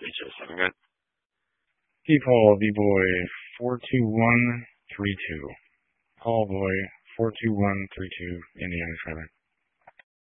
307, good. Paul, V-Boy 42132. Paul Boy 42132, Indiana traffic.